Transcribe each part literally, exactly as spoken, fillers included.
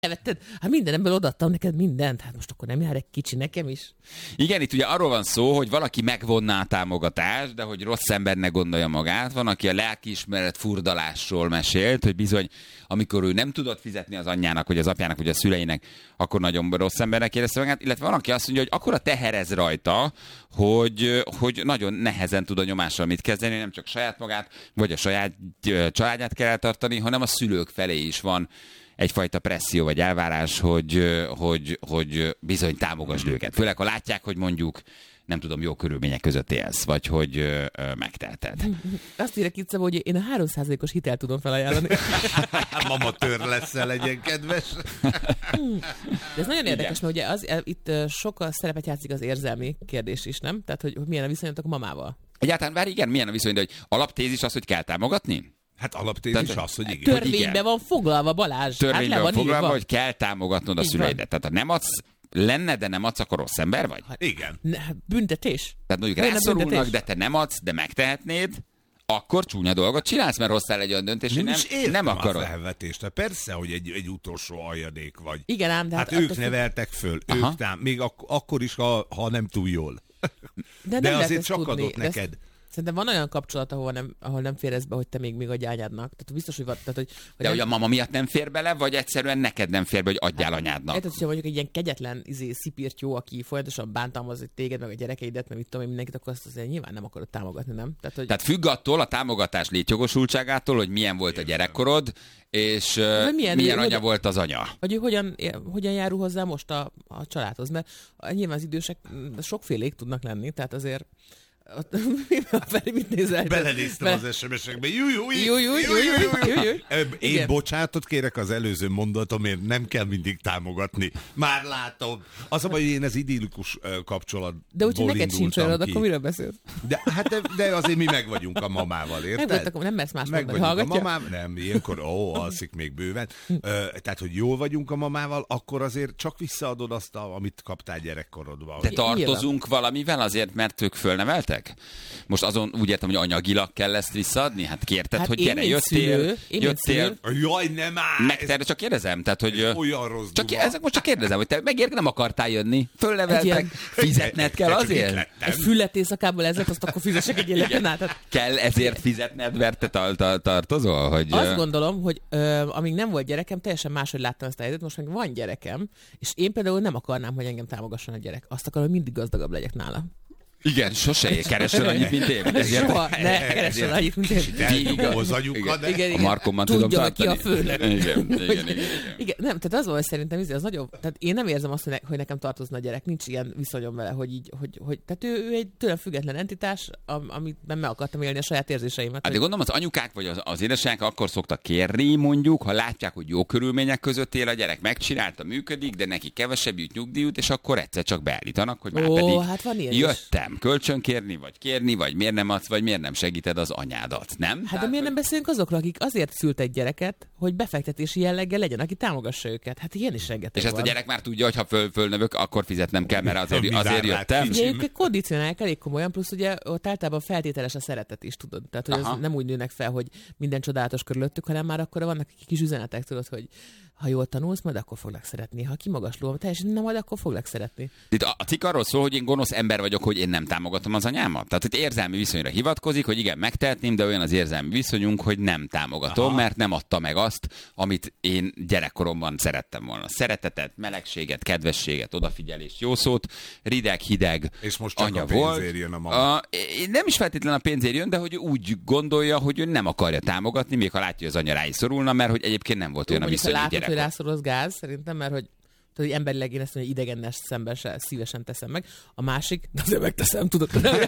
elvetted? Hát mindenemből odaadtam neked mindent, hát most akkor nem jár egy kicsi nekem is? Igen, itt ugye arról van szó, hogy valaki megvonná a támogatást, de hogy rossz embernek gondolja magát. Van, aki a lelkiismeret furdalásról mesélt, hogy bizony, amikor ő nem tudott fizetni az anyjának, vagy az apjának, vagy a szüleinek, akkor nagyon rossz embernek érezte magát, illetve van, aki azt mondja, hogy akkora teherez rajta, hogy, hogy nagyon nehezen tud a nyomással mit kezdeni, nem csak saját magát, vagy a saját családját kell eltartani, hanem a szülők felé is van egyfajta presszió vagy elvárás, hogy, hogy, hogy bizony támogasd őket. Főleg, ha látják, hogy mondjuk, nem tudom, jó körülmények között élsz, vagy hogy ö, ö, megtelted. Azt írek itt, hogy én a három százalékos hitelt tudom felajánlani. Mama tör lesz-e, legyen kedves. De ez nagyon érdekes, mert ugye az, itt sokkal szerepet játszik az érzelmi kérdés is, nem? Tehát, hogy milyen a viszonyatok a mamával. Egyáltalán, bár igen, milyen a viszony, de hogy alaptézis az, hogy kell támogatni? Hát alaptézis az, hogy igen. Törvényben van foglalva, Balázs. Törvényben hát van foglalva, írva. hogy kell támogatnod a szüleidet. Tehát ha nem adsz, lenne, de nem adsz, akkor rossz ember vagy? Hát, igen. Ne, büntetés. Tehát mondjuk rászorulnak, de te nem adsz, de megtehetnéd, akkor csúnya dolgot csinálsz, mert hoztál egy olyan döntés, hogy nem, nem akarod. A felvetést. Persze, hogy egy, egy utolsó aljadék vagy. Igen, ám, de hát, hát ők neveltek föl, Aha. ők tám, még ak- akkor is, ha, ha nem túl jól. De, de azért csak adott neked. Ezt... Szerintem van olyan kapcsolat, ahol nem, ahol nem fér ez be, hogy te még, még adj anyádnak. Tehát biztos, hogy van. Tehát, hogy, hogy de nem... hogy a mama miatt nem fér bele, vagy egyszerűen neked nem fér be, hogy adjál hát, anyádnak? Érted, hogyha mondjuk egy ilyen kegyetlen izé, szipirtyó, aki folyamatosan bántalmaz téged, meg a gyerekeidet, meg mit tudom én, mindenkit, akkor azt azért nyilván nem akarod támogatni, nem? Tehát, hogy... Tehát függ attól a támogatás létjogosultságától, hogy milyen volt a gyerekkorod, és milyen, milyen anya hogyan, volt az anya. Vagy hogyan, hogyan járul hozzá most a, a családhoz, mert nyilván az idősek sokfélék tudnak lenni, tehát azért Feri, mit nézel? Belenéztem Be... az es em es-ekbe. Júj, júj, júj, júj, júj, júj, júj. Én bocsánatot kérek az előző mondatomért, nem kell mindig támogatni. Már látom. Az a baj, hogy én ez idillikus kapcsolatból de úgyhogy neked sincs olyan, akkor miről beszélsz? De, hát de, de azért mi meg vagyunk a mamával, érted? Meg vagytok, nem mersz más meg mondani, hallgatja? A mamám, nem, ilyenkor, ó, alszik még bőven. Tehát, hogy jól vagyunk a mamával, akkor azért csak visszaadod azt, amit kaptál gyerekkorodban. De tartozunk valamivel azért, mert ők fölneveltek? Most azon úgy értem, hogy anyagilag kell ezt visszaadni? Hát kérted, hát hogy gyere, jöttél, szülő, jöttél. Jaj, nem áll! Meg te, csak kérdezem, tehát, hogy... Olyan rossz csak, ezek most csak kérdezem, hogy te megért, nem akartál jönni, fölneveltek, fizetned kell azért? Egy füllet éjszakából ezek, azt akkor fizessek egy életen át. Kell ezért fizetned, mert te tar- tar- tartozol? Hogy... Azt gondolom, hogy ö, amíg nem volt gyerekem, teljesen máshogy láttam ezt a helyzetet, most meg van gyerekem, és én például nem akarnám, hogy engem támogasson a gyerek. Azt akarom, hogy mindig gazdagabb legyek nála. Igen, sose keresel annyit, mint én. Soha, ne keresel annyit, mint én. Az anyukat, a Markomban tudom tudja, tartani. Tudja, ki a főnök. Igen, igen, igen, igen. igen, nem, tehát az van, hogy szerintem az nagyon, tehát én nem érzem azt, hogy, ne, hogy nekem tartozna a gyerek, nincs ilyen viszonyom vele, hogy így, hogy, hogy tehát ő, ő egy tőlem független entitás, amit nem meg akartam élni a saját érzéseimet. Hát de gondolom, az anyukák vagy az, az édesanyák akkor szoktak kérni, mondjuk, ha látják, hogy jó körülmények között él a gyerek, megcsinálta, működik, de neki kevesebb jut nyugdíjut, és akkor egyszer csak beállítanak, hogy már Ó, pedig hát van ilyen jöttem, kölcsönkérni, vagy kérni, vagy miért nem adsz, vagy miért nem segíted az anyádat, nem? Hát Tehát, de miért hogy... nem beszélünk azokról, akik azért szült egy gyereket, hogy befektetési jelleggel legyen, aki támogassa őket. Hát ilyen is rengeteg És ezt van. a gyerek már tudja, hogy ha föl, fölnövök, akkor fizetnem kell, mert azért, azért jöttem. Ugye ők kondicionálják elég komolyan, plusz ugye ott általában feltételes a szeretet is, tudod. Tehát, hogy az nem úgy nőnek fel, hogy minden csodálatos körülöttük, hanem már akkor vannak kis üzenetek, tudod, hogy ha jól tanulsz, majd akkor foglak szeretni. Ha kimagasló, teljesen nem, majd akkor foglak szeretni. Itt a cikk arról szól, hogy én gonosz ember vagyok, hogy én nem támogatom az anyámat. Tehát itt érzelmi viszonyra hivatkozik, hogy igen, megtehetném, de olyan az érzelmi viszonyunk, hogy nem támogatom, Aha. mert nem adta meg azt, amit én gyerekkoromban szerettem volna. Szeretetet, melegséget, kedvességet, odafigyelést, jó szót, rideg, hideg és most csak anya a pénzért volt. jön a mama. A, nem is feltétlenül a pénzért jön, de hogy úgy gondolja, hogy ő nem akarja támogatni, még ha látja, hogy az anya rá is szorulna, mert hogy egyébként nem volt olyan a viszony gyerek. Hogy rászorulsz gáz, szerintem, mert hogy, tudod, hogy emberileg én ezt mondja, hogy idegennes szemben se szívesen teszem meg. A másik, de azért megteszem, tudod.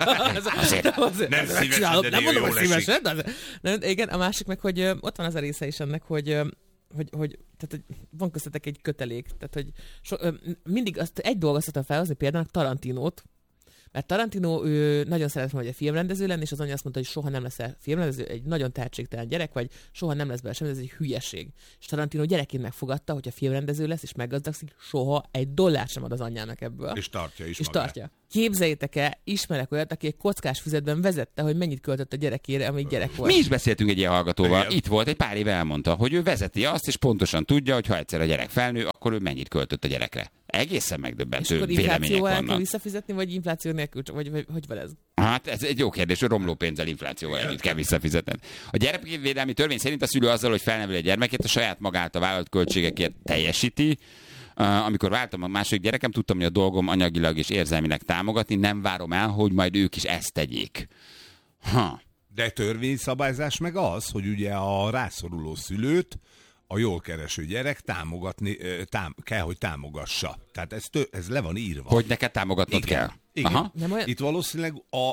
azért, azért, nem szívesen, de nem mondom, hogy szívesen, de azért, nem, igen, a másik meg, hogy ö, ott van az a része is ennek, hogy, ö, hogy, hogy, tehát, hogy van köztetek egy kötelék, tehát hogy so, ö, mindig azt egy dolgot szoktam felhozni, például Tarantinót, Mert Tarantino ő nagyon szeretne, hogy a filmrendező lenni, és az anya azt mondta, hogy soha nem lesz filmrendező, egy nagyon tehetségtelen gyerek vagy, soha nem lesz belőle semmi, ez egy hülyeség. És Tarantino gyerekként megfogadta, hogy a filmrendező lesz, és meggazdagszik, soha egy dollárt sem ad az anyjának ebből. És tartja is És magát. tartja. Képzeljétek el, ismerek olyat, aki egy kockás füzetben vezette, hogy mennyit költött a gyerekére, amíg gyerek volt. Mi is beszéltünk egy ilyen hallgatóval. Igen. Itt volt, egy pár éve elmondta, hogy ő vezeti azt, és pontosan tudja, hogy ha egyszer a gyerek felnő, akkor ő mennyit költött a gyerekre. Egészen megdöbbentő vélemények inflációval kell vannak. visszafizetni, vagy infláció nélkül, vagy, vagy hogy van ez? Hát ez egy jó kérdés, hogy romló pénzzel, inflációval együtt kell visszafizetned. A gyerekvédelmi törvény szerint a szülő azzal, hogy felneveli a gyermekét, a saját magát a vállalt költségekért teljesíti. Uh, amikor váltam a második gyerekem, tudtam, hogy a dolgom anyagilag és érzelmileg támogatni, nem várom el, hogy majd ők is ezt tegyék. Ha. De törvényszabályzás meg az, hogy ugye a rászoruló szülőt a jól kereső gyerek támogatni, tám, kell, hogy támogassa. Tehát ez, tő, ez le van írva. Hogy neked támogatnod Igen. kell. Igen. Aha. Nem olyan... Itt valószínűleg a,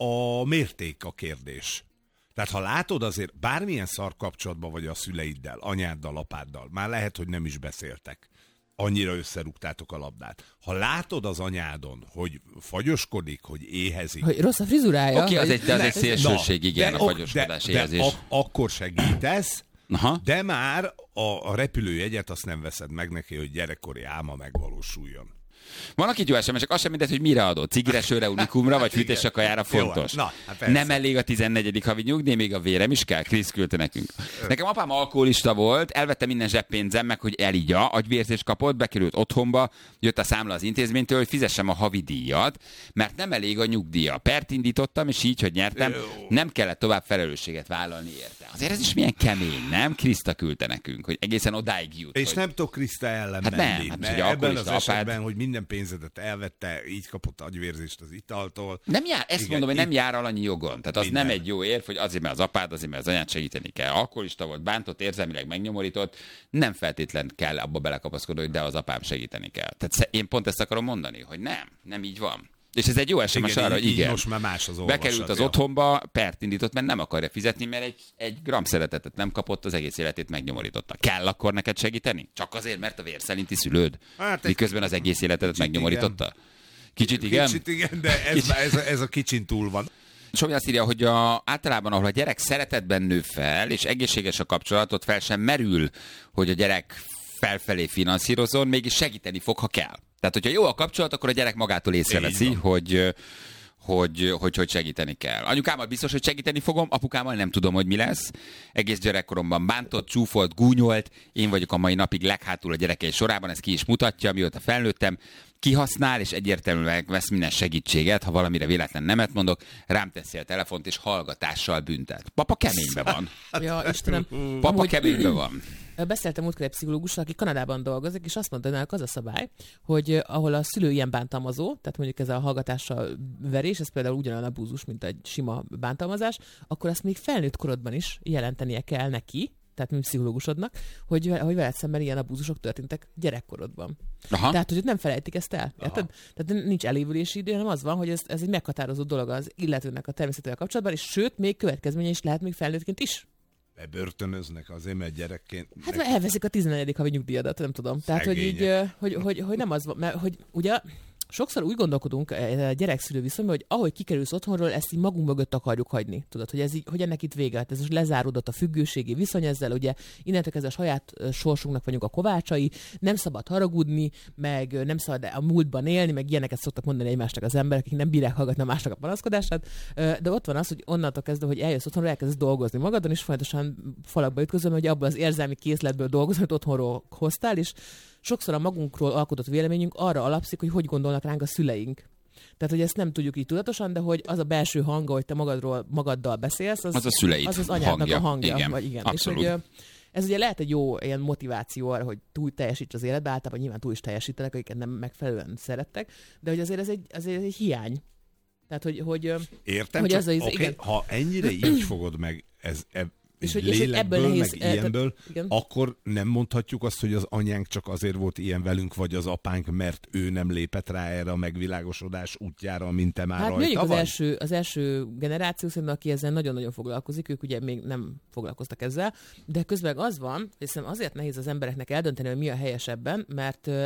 a mérték a kérdés. Tehát ha látod azért, bármilyen szar kapcsolatban vagy a szüleiddel, anyáddal, apáddal, már lehet, hogy nem is beszéltek. Annyira összerúgtátok a labdát. Ha látod az anyádon, hogy fagyoskodik, hogy éhezik. Hogy rossz a frizurája. Oké, okay, az egy, az Ne- egy szélsőség, na, igen, de a ok- fagyoskodás de, de érzés. ak- akkor segítesz, Aha. de már a, a repülőjegyet azt nem veszed meg neki, hogy gyerekkori álma megvalósuljon. Van, aki jó es em es-ek, az sem mindegy, hogy mire adod. Cigire, sörre, unikumra, vagy fűtésre, kajára fontos. Jó, na, hát persze. nem elég a tizennegyedik havi nyugdíj, még a vérem is kell. Krisz küldte nekünk. Nekem apám alkoholista volt, elvette minden zseppénzem meg, hogy elígya, agyvérzést kapott, bekerült otthonba, jött a számla az intézménytől, hogy fizessem a havi díjat, mert nem elég a nyugdíja. Pert indítottam, és így, hogy nyertem, nem kellett tovább felelősséget vállalni érte. Azért ez is milyen kemény, nem? Kriszta küldte nekünk, hogy egészen odáig jut. És hogy... nem tudok Kriszta ellen Hát menni. nem, hát, mert hogy ebben az alkoholista esetben, apád- hogy minden pénzedet elvette, így kapott agyvérzést az italtól. Nem jár, ezt Igen, mondom, hogy nem itt- jár alanyi jogon. Tehát az Minden. nem egy jó érv, hogy azért, mert az apád, azért, mert az anyát segíteni kell. Alkoholista volt, bántott, érzelmileg megnyomorított, nem feltétlen kell abba belekapaszkodni, hogy de az apám segíteni kell. Tehát sze- én pont ezt akarom mondani, hogy nem, nem így van. És ez egy jó es em es Igen, arra, így- hogy így igen. most már más az olvasat, Bekerült az ja. otthonba, pert indított, mert nem akarja fizetni, mert egy, egy gram szeretetet nem kapott, az egész életét megnyomorította. Kell akkor neked segíteni? Csak azért, mert a vérszerinti szülőd? Hát egy- Miközben az egész életedet kicsit megnyomorította? Kicsit igen? Kicsit igen, de ez, ez, a- ez a kicsin túl van. Somi azt írja, hogy a, általában, ahol a gyerek szeretetben nő fel, és egészséges a kapcsolatot, fel sem merül, hogy a gyerek felfelé finanszírozon, mégis segíteni fog, ha kell. Tehát, hogyha jó a kapcsolat, akkor a gyerek magától észreveszi, hogy, hogy, hogy, hogy segíteni kell. Anyukámmal biztos, hogy segíteni fogom, apukámmal nem tudom, hogy mi lesz. Egész gyerekkoromban bántott, csúfolt, gúnyolt, én vagyok a mai napig leghátul a gyerekei sorában, ez ki is mutatja, mióta felnőttem. Kihasznál, és egyértelműen vesz minden segítséget, ha valamire véletlen nemet mondok, rám teszi a telefont, és hallgatással büntet. Papa keménybe van. Ja, Istenem. Papa Amúgy- keménybe van. Beszéltem múltkor egy pszichológussal, aki Kanadában dolgozik, és azt mondta, hogy náluk az a szabály, hogy eh, ahol a szülő ilyen bántalmazó, tehát mondjuk ez a hallgatással verés, ez például ugyanolyan abúzus, mint egy sima bántalmazás, akkor azt még felnőtt korodban is jelentenie kell neki, tehát mint pszichológusodnak, hogy, hogy veled szemben ilyen abúzusok történtek gyerekkorodban. Aha. Tehát, hogy ott nem felejtik ezt el. Érted? Tehát nincs elévülési idő, hanem az van, hogy ez, ez egy meghatározó dolog az illetőnek a természetével kapcsolatban, és sőt, még következménye is lehet még felnőttként is. Bebörtönöznek azért, mert gyerekként... Hát mert elveszik a tizennegyedik havi nyugdíjadat, nem tudom. Tehát, hogy így, Szegények. hogy, hogy, hogy nem az van, mert hogy ugye sokszor úgy gondolkodunk a gyerek-szülő viszonyban, hogy ahogy kikerülsz otthonról, ezt így magunk mögött akarjuk hagyni. Tudod, hogy ez így, hogy ennek itt vége. Hát ez most lezáródott a függőségi viszony ezzel, ugye innentől kezdve a saját sorsunknak vagyunk a kovácsai, nem szabad haragudni, meg nem szabad a múltban élni, meg ilyeneket szoktak mondani egymásnak az emberek, akik nem bírják hallgatni a másnak a panaszkodását. De ott van az, hogy onnantól kezdve, hogy eljössz otthonról, elkezdesz dolgozni magadon, és folyamatosan falakba ütközöm, hogy abban az érzelmi készletből dolgozol, amit otthonról hoztál, és sokszor a magunkról alkotott véleményünk arra alapszik, hogy hogy gondolnak ránk a szüleink. Tehát, hogy ezt nem tudjuk így tudatosan, de hogy az a belső hang, hogy te magadról magaddal beszélsz, az Az a szüleid az, az anyádnak hangja. a hangja. Igen, Vagy igen. abszolút. És hogy, ö, ez ugye lehet egy jó ilyen motiváció arra, hogy túl teljesíts az életbe, általában nyilván túl is teljesítenek, akiket nem megfelelően szerettek, de hogy azért ez egy, azért egy hiány. Tehát, hogy, hogy, ö, Értem, hogy csak, az az- okay, igen. ha ennyire így fogod meg ez, e, És és hogy- hogy, és hogy lélekből, ebből meg nehéz- e, ilyenből, tehát- igen. akkor nem mondhatjuk azt, hogy az anyánk csak azért volt ilyen velünk, vagy az apánk, mert ő nem lépett rá erre a megvilágosodás útjára, mint te már Hát rajta mondjuk az vagy? első, az első generáció szerintem, aki ezzel nagyon-nagyon foglalkozik, ők ugye még nem foglalkoztak ezzel, de közben az van, hiszen azért nehéz az embereknek eldönteni, hogy mi a helyesebben, mert ö,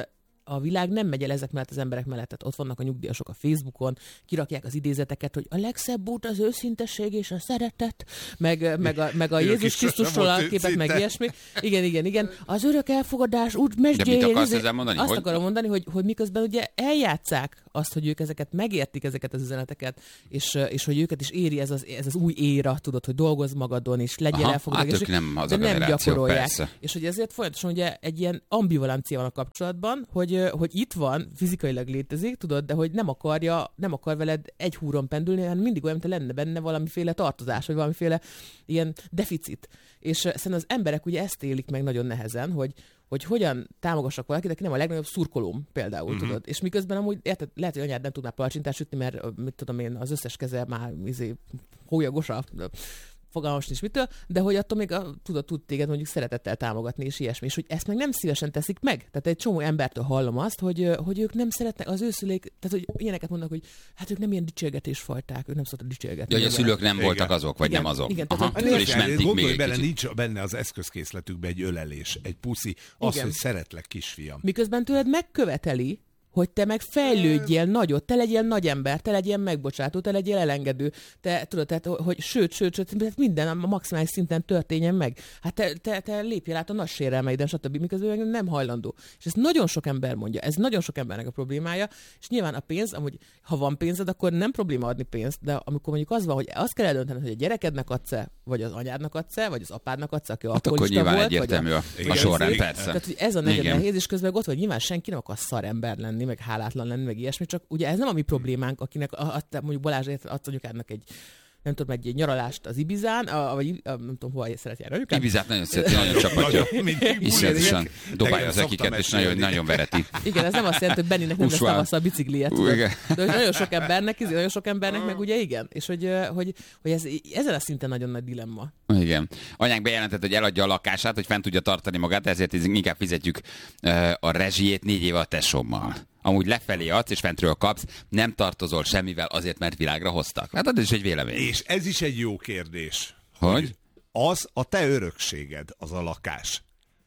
a világ nem megy el ezek mellett az emberek mellett. Tehát ott vannak a nyugdíjasok a Facebookon, kirakják az idézeteket, hogy a legszebb út az őszintesség és a szeretet, meg, meg a, meg a Jézus Krisztusról a képek, meg ilyesmi. Igen, igen, igen. Az örök elfogadás út mesdjéjén. De mit akarsz ezzel mondani? Azt hogy... akarom mondani, hogy, hogy miközben ugye eljátszák azt, hogy ők ezeket megértik, ezeket az üzeneteket, és, és hogy őket is éri ez az, ez az új éra, tudod, hogy dolgozz magadon, és legyél elfogadás, hát nem az de a nem gyakorolják. Persze. És hogy ezért folyamatosan ugye egy ilyen ambivalencia van a kapcsolatban, hogy, hogy itt van, fizikailag létezik, tudod, de hogy nem akarja, nem akar veled egy húron pendülni, hanem mindig olyan, mint lenne benne valamiféle tartozás, vagy valamiféle ilyen deficit. És szerintem az emberek ugye ezt élik meg nagyon nehezen, hogy hogy hogyan támogassak valakit, aki nem a legnagyobb szurkolóm például, uh-huh. tudod. És miközben amúgy, érted, lehet, hogy anyád nem tud már palacsintát sütni, mert mit tudom én, az összes keze már izé, hólyagosa, fogalmas nincs mitől, de hogy attól még a, tudod, tud téged mondjuk szeretettel támogatni, és ilyesmi. És hogy ezt meg nem szívesen teszik meg. Tehát egy csomó embertől hallom azt, hogy, hogy ők nem szeretnek, az ő szüleik, tehát hogy ilyeneket mondanak, hogy hát ők nem ilyen dicsérgetésfajták, ők nem szoktak dicsérgetni. Ja, hogy a szülők nem igen. voltak azok, vagy igen. nem azok. Igen, Aha, tehát, is mentik gondolj még bele, kicsit. nincs benne az eszközkészletükben egy ölelés, egy puszi, az, igen. hogy szeretlek, kisfiam. Miközben tőled megköveteli, hogy te meg fejlődjél nagyot, te legyél nagy ember, te legyél megbocsátó, te legyél elengedő, te tudod, tehát, hogy sőt, sőt, sőt, minden a maximális szinten történjen meg. Hát te, te, te lépjél át a nagy sérelmeiden, stb. Miközben meg nem hajlandó. És ezt nagyon sok ember mondja, ez nagyon sok embernek a problémája, és nyilván a pénz, amúgy, ha van pénzed, akkor nem probléma adni pénzt, de amikor mondjuk az van, hogy azt kell eldöntened, hogy a gyerekednek adsz-e, vagy az anyádnak adsz-e, vagy az apádnak adsz-e, aki hát alkoholista volt, egyértelmű vagy a, a sorrend, persze. Tehát, hogy ez a nagyon nehéz, és közben ott vagy, nyilván senki nem akar szar ember lenni, meg hálátlan lenni, meg ilyesmi, csak ugye ez nem a mi problémánk, akinek a, a, mondjuk Balázsért adsz anyukának egy nem tudom, egy nyaralást az Ibizán, a, vagy a, nem tudom, hova szeret járni anyukát. Ibizát nagyon szereti, nagyon csapatja. Iszonyatosan dobálja az ekiket, és nagyon, nagyon vereti. Igen, ez nem azt jelenti, hogy Benninek nem lesz tavasszal a bicikliet. De nagyon sok embernek, nagyon sok embernek meg ugye igen. És hogy, hogy, hogy ez, ezen a szinten nagyon nagy dilemma. Igen. Anyánk bejelentett, hogy eladja a lakását, hogy fent tudja tartani magát, ezért inkább fizetjük a rezsijét négy éve a tesómmal. Amúgy lefelé adsz, és fentről kapsz, nem tartozol semmivel azért, mert világra hoztak. Hát ez is egy vélemény. És ez is egy jó kérdés. Hogy? hogy az a te örökséged, az a lakás.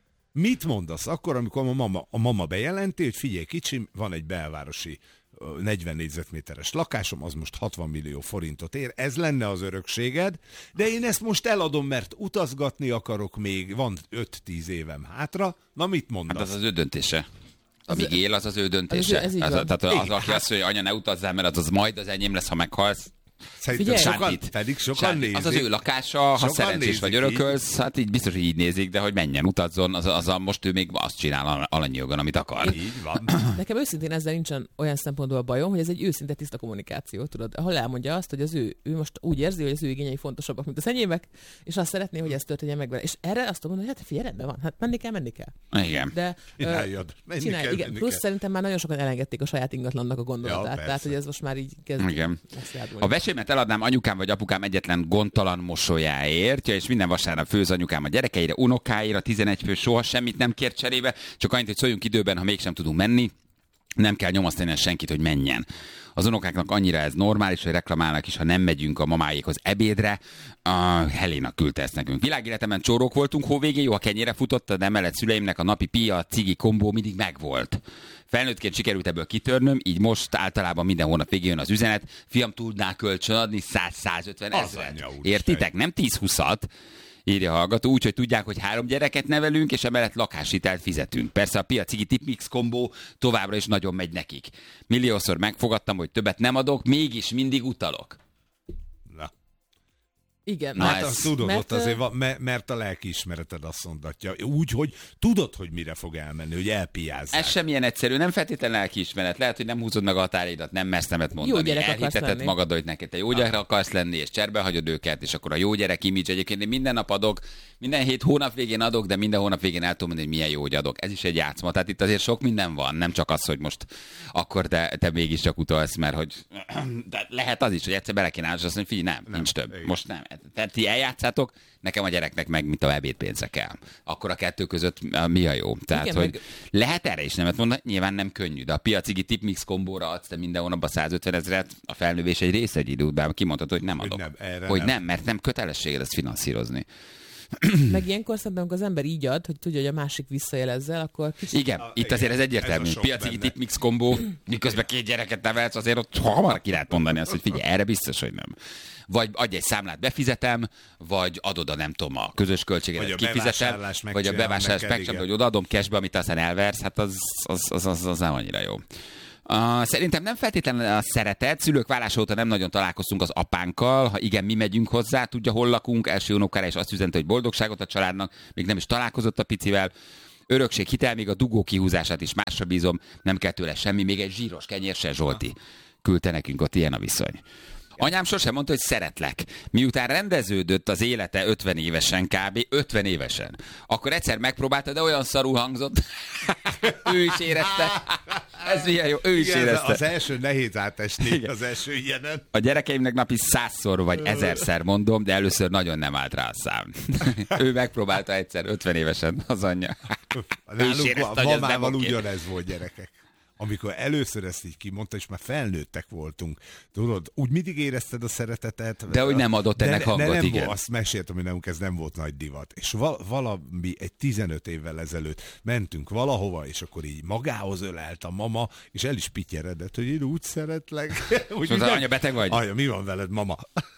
Mit mondasz akkor, amikor a mama, a mama bejelenti, hogy figyelj kicsim, van egy belvárosi negyven négyzetméteres lakásom, az most hatvan millió forintot ér, ez lenne az örökséged, de én ezt most eladom, mert utazgatni akarok még, van öt-tíz évem hátra, na mit mondasz? Hát az az ő döntése. Amíg él, az az ő döntése. Ez, ez az, tehát az, az, aki azt mondja, hogy anya, ne utazzál, mert az, az majd az enyém lesz, ha meghalsz. Szerintem sokan, pedig sokan nézik. Az az ő lakása, ha sokan szerencsés vagy örökölsz, így. Hát így biztos, hogy így nézik, de hogy menjen, utazzon, az, az a, most ő még azt csinál alanyi jogon, amit akar. Így van. Nekem őszintén ezzel nincsen olyan szempontból bajom, hogy ez egy őszinte tiszta kommunikáció, tudod, ahol elmondja azt, hogy az ő, ő most úgy érzi, hogy az ő igényei fontosabbak, mint az enyémek, és azt szeretné, hogy ez történjen meg vele. És erre azt mondom, hogy hát figyelj, rendben van, hát menni kell, menni kell. Igen. De csináljad, menni csinálj, kell, igen. menni Plusz kell. szerintem már nagyon sokan elengedték a saját ingatlannak a gondolatát. Ja, tehát, hogy ez most már így kezd. Igen. A vesémet eladnám anyukám vagy apukám egyetlen gondtalan mosolyáért, ja, és minden vasárnap főz anyukám a gyerekeire, unokáira, tizenegy fő soha semmit nem kér cserébe, csak annyit, hogy szóljunk időben, ha mégsem tudunk menni, nem kell nyomasztani senkit, hogy menjen. Az unokáknak annyira ez normális, hogy reklamálnak is, ha nem megyünk a mamáékhoz ebédre. A Helena küldte ezt nekünk. Világéletemben csórók voltunk hóvégén, jó, ha kenyére futott, de emellett szüleimnek a napi pia, cigi kombó mindig megvolt. Felnőttként sikerült ebből kitörnöm, így most általában minden hónap végén jön az üzenet, fiam, tudnál kölcsönadni száz-százötven ezret. Értitek? Nem tíz-húszat. Írja a hallgató, úgy, hogy tudják, hogy három gyereket nevelünk, és emellett lakáshitelt fizetünk. Persze a piacigi tipmix kombó továbbra is nagyon megy nekik. Milliószor megfogadtam, hogy többet nem adok, mégis mindig utalok. Na. Igen. Hát ez, azt tudod, mert, ott azért van, mert a lelkiismereted azt mondatja. Úgy, hogy tudod, hogy mire fog elmenni, hogy elpiázzál. Ez sem ilyen egyszerű, nem feltétlenül lelkiismeret. Lehet, hogy nem húzod meg a határidat, nem mersz nemet mondani. Jó gyerek elhiteted magad, hogy neked te jó gyerek akarsz lenni, és cserbe hagyod őket, és akkor a jó gyerek image. Egyébként én minden nap adok, minden hét hónap végén adok, de minden hónap végén el tudom mondani, hogy milyen jó, hogy adok. Ez is egy játszma. Tehát itt azért sok minden van, nem csak az, hogy most akkor te, te mégiscsak utalsz, mert hogy de lehet az is, hogy egyszer bele kéne állni, és azt mondja, figyelj, nem, nem, nincs több. Igen. Most nem. Tehát ti eljátszátok, nekem a gyereknek meg, mint a ebédpénze kell. Akkor a kettő között mi a jó? Tehát, igen, hogy meg... lehet erre is nemet mondani, nyilván nem könnyű, de a piacigi tipmix kombóra adsz te minden hónapban százötven ezret, a felnövés egy része egy idő után kimondhatod, hogy nem adok. Hogy nem, hogy nem. nem, mert nem kötelességed ezt finanszírozni. Meg ilyenkor szerintem, az ember így ad, hogy tudja, hogy a másik visszajelezzel, akkor kicsit... Igen, a, itt azért ez egyértelmű. Ez piaci tipmix kombó, miközben két gyereket nevelsz, azért ott hamar ki lehet mondani azt, hogy figyelj, erre biztos, hogy nem. Vagy adj egy számlát, befizetem, vagy adod a nem tudom, a közös költséget, vagy kifizetem, vagy a bevásárlás megcsinálom, hogy odaadom cashbe, amit aztán elversz, hát az, az, az, az, az nem annyira jó. Uh, szerintem nem feltétlenül a szeretet. Szülők válása óta nem nagyon találkoztunk az apánkkal. Ha igen, mi megyünk hozzá, tudja, hol lakunk. Első unokára is azt üzente, hogy boldogságot a családnak. Még nem is találkozott a picivel. Örökség, hitel, még a dugó kihúzását is másra bízom. Nem kell tőle semmi. Még egy zsíros kenyér se, Zsolti. Küldte nekünk, ott ilyen a viszony. Anyám sosem mondta, hogy szeretlek. Miután rendeződött az élete ötven évesen, kb. ötven évesen. Akkor egyszer megpróbálta, de olyan szarul hangzott. Ő is érezte. Ez milyen jó, ő is igen, érezte. Az első nehéz átesni, igen. Az első ilyenen. A gyerekeimnek napi százszor vagy ezerszer mondom, de először nagyon nem állt rá a szám. Ő megpróbálta egyszer, ötven évesen az anyja. Nálunk a mamával ugyanez volt, gyerekek. Amikor először ezt így kimondta, és már felnőttek voltunk, tudod, úgy mindig érezted a szeretetet. De hogy nem adott ennek de, hangot, de nem, igen. Azt meséltem, hogy nálunk ez nem volt nagy divat. És val- valami egy tizenöt évvel ezelőtt mentünk valahova, és akkor így magához ölelt a mama, és el is pityeredett, hogy én úgy szeretlek. És az anya beteg vagy? Anya, mi van veled, mama?